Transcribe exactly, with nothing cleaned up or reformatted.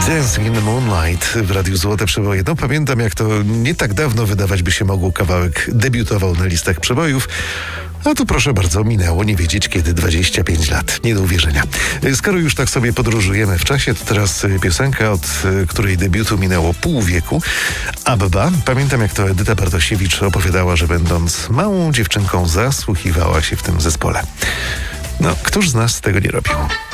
Dancing in the Moonlight w Radiu Złote Przeboje. No pamiętam, jak to nie tak dawno wydawać by się mogło, kawałek debiutował na listach przebojów. A tu proszę bardzo, minęło nie wiedzieć kiedy dwadzieścia pięć lat. Nie do uwierzenia. Skoro już tak sobie podróżujemy w czasie, to teraz piosenka, od której debiutu minęło pół wieku. Abba. Pamiętam, jak to Edyta Bartosiewicz opowiadała, że będąc małą dziewczynką zasłuchiwała się w tym zespole. No, któż z nas tego nie robił?